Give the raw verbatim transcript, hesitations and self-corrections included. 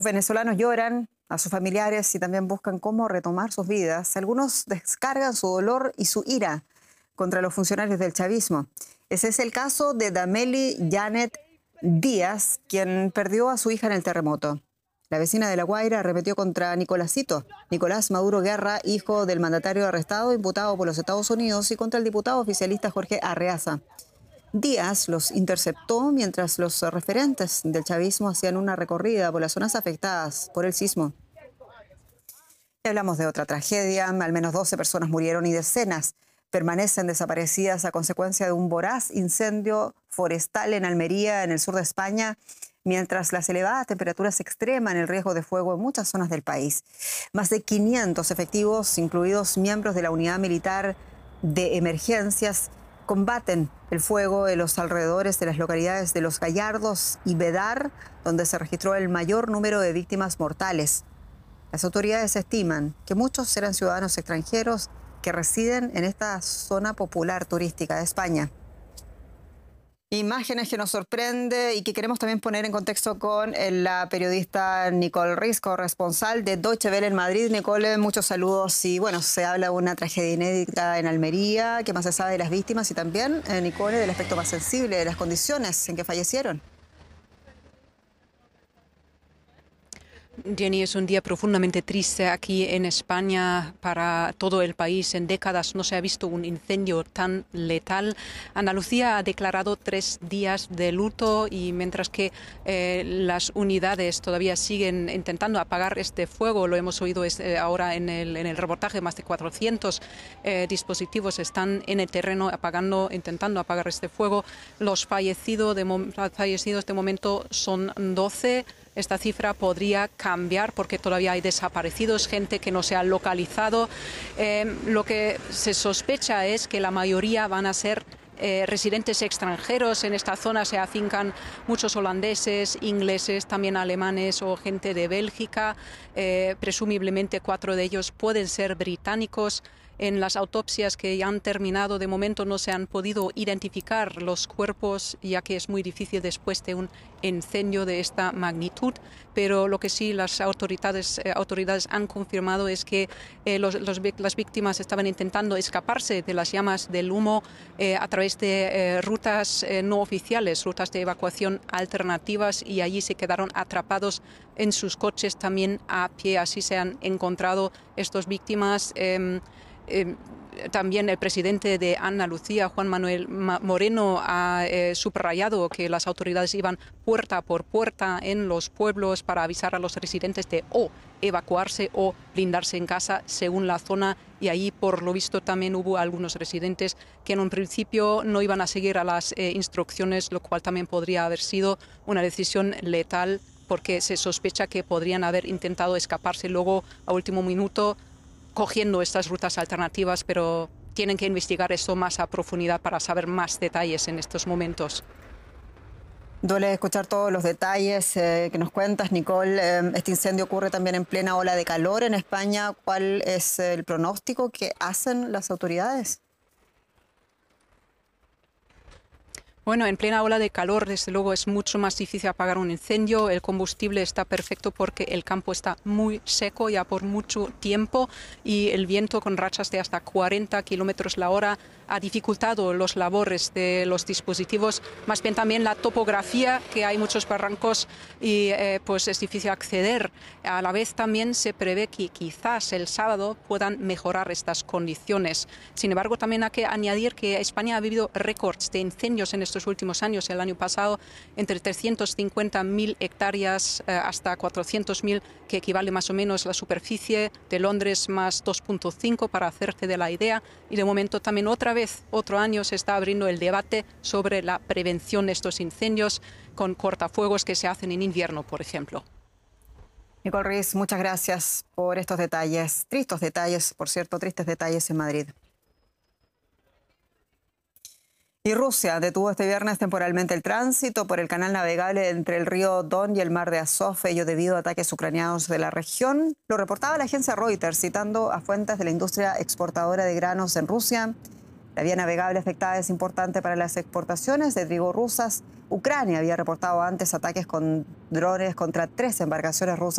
Venezolanos lloran a sus familiares y también buscan cómo retomar sus vidas. Algunos descargan su dolor y su ira contra los funcionarios del chavismo. Ese es el caso de Dameli Janet Díaz, quien perdió a su hija en el terremoto. La vecina de La Guaira arremetió contra Nicolásito, Nicolás Maduro Guerra, hijo del mandatario arrestado, imputado por los Estados Unidos, y contra el diputado oficialista Jorge Arreaza. Díaz los interceptó mientras los referentes del chavismo hacían una recorrida por las zonas afectadas por el sismo. Y hablamos de otra tragedia. Al menos doce personas murieron y decenas permanecen desaparecidas a consecuencia de un voraz incendio forestal en Almería, en el sur de España, mientras las elevadas temperaturas extreman el riesgo de fuego en muchas zonas del país. Más de quinientos efectivos, incluidos miembros de la unidad militar de emergencias, combaten el fuego en los alrededores de las localidades de Los Gallardos y Bedar, donde se registró el mayor número de víctimas mortales. Las autoridades estiman que muchos eran ciudadanos extranjeros que residen en esta zona popular turística de España. Imágenes que nos sorprende y que queremos también poner en contexto con la periodista Nicole Riz, corresponsal de Deutsche Welle en Madrid. Nicole, muchos saludos. Y bueno, se habla de una tragedia inédita en Almería. ¿Qué más se sabe de las víctimas? Y también, eh, Nicole, del aspecto más sensible, de las condiciones en que fallecieron. Jenny, es un día profundamente triste aquí en España para todo el país. En décadas no se ha visto un incendio tan letal. Andalucía ha declarado tres días de luto y mientras que eh, las unidades todavía siguen intentando apagar este fuego, lo hemos oído es, eh, ahora en el, en el reportaje, más de cuatrocientos eh, dispositivos están en el terreno apagando, intentando apagar este fuego. Los fallecidos de, fallecidos de momento son doce. Esta cifra podría cambiar porque todavía hay desaparecidos, gente que no se ha localizado. Eh, lo que se sospecha es que la mayoría van a ser eh, residentes extranjeros. En esta zona se afincan muchos holandeses, ingleses, también alemanes o gente de Bélgica. Eh, presumiblemente cuatro de ellos pueden ser británicos. En las autopsias que ya han terminado, de momento no se han podido identificar los cuerpos, ya que es muy difícil después de un incendio de esta magnitud. Pero lo que sí las autoridades, eh, autoridades han confirmado es que eh, los, los, las víctimas estaban intentando escaparse de las llamas del humo eh, a través de eh, rutas eh, no oficiales, rutas de evacuación alternativas, y allí se quedaron atrapados en sus coches también a pie. Así se han encontrado estas víctimas. Eh, Eh, también el presidente de Andalucía, Juan Manuel Moreno, ha eh, subrayado que las autoridades iban puerta por puerta en los pueblos para avisar a los residentes de o evacuarse o blindarse en casa según la zona, y ahí por lo visto también hubo algunos residentes que en un principio no iban a seguir a las eh, instrucciones, lo cual también podría haber sido una decisión letal porque se sospecha que podrían haber intentado escaparse luego a último minuto cogiendo estas rutas alternativas, pero tienen que investigar esto más a profundidad para saber más detalles en estos momentos. Duele escuchar todos los detalles eh, que nos cuentas, Nicole. Eh, este incendio ocurre también en plena ola de calor en España. ¿Cuál es el pronóstico que hacen las autoridades? Bueno, en plena ola de calor, desde luego, es mucho más difícil apagar un incendio. El combustible está perfecto porque el campo está muy seco ya por mucho tiempo y el viento con rachas de hasta cuarenta kilómetros la hora ha dificultado los labores de los dispositivos. Más bien también la topografía, que hay muchos barrancos y eh, pues es difícil acceder. A la vez también se prevé que quizás el sábado puedan mejorar estas condiciones. Sin embargo, también hay que añadir que España ha vivido récords de incendios en estos últimos años. El año pasado, entre trescientas cincuenta mil hectáreas eh, hasta cuatrocientas mil, que equivale más o menos a la superficie de Londres más dos punto cinco, para hacerte de la idea. Y de momento también otra vez, otro año, se está abriendo el debate sobre la prevención de estos incendios con cortafuegos que se hacen en invierno, por ejemplo. Nicole Riz, muchas gracias por estos detalles, tristes detalles, por cierto, tristes detalles en Madrid. Y Rusia detuvo este viernes temporalmente el tránsito por el canal navegable entre el río Don y el mar de Azov, ello debido a ataques ucranianos de la región. Lo reportaba la agencia Reuters, citando a fuentes de la industria exportadora de granos en Rusia. La vía navegable afectada es importante para las exportaciones de trigo rusas. Ucrania había reportado antes ataques con drones contra tres embarcaciones rusas.